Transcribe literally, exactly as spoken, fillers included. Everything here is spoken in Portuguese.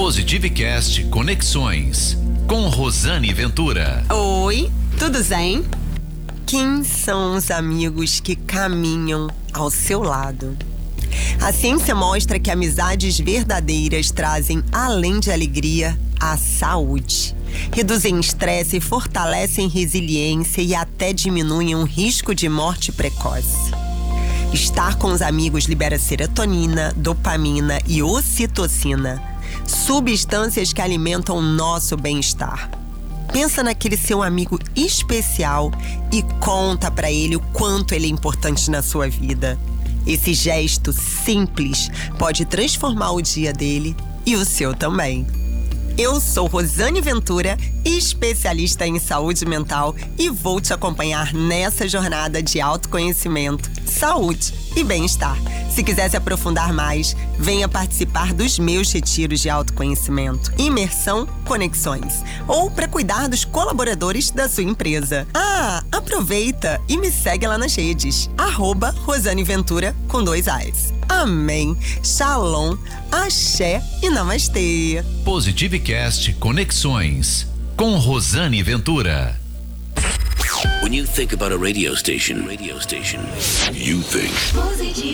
Positivecast Conexões, com Rosane Ventura. Oi, tudo bem? Quem são os amigos que caminham ao seu lado? A ciência mostra que amizades verdadeiras trazem, além de alegria, a saúde. Reduzem estresse, fortalecem resiliência e até diminuem o risco de morte precoce. Estar com os amigos libera serotonina, dopamina e ocitocina, substâncias que alimentam o nosso bem-estar. Pensa naquele seu amigo especial e conta pra ele o quanto ele é importante na sua vida. Esse gesto simples pode transformar o dia dele e o seu também. Eu sou Rosane Ventura, especialista em saúde mental, e vou te acompanhar nessa jornada de autoconhecimento, saúde e bem-estar. Se quiser se aprofundar mais, venha participar dos meus retiros de autoconhecimento, imersão, conexões, ou para cuidar dos colaboradores da sua empresa. Ah, aproveita e me segue lá nas redes, arroba Rosane Ventura com dois A's. Amém, Shalom, Axé e Namastê. Positivecast Conexões, com Rosane Ventura. When you think about a radio station, radio station, you think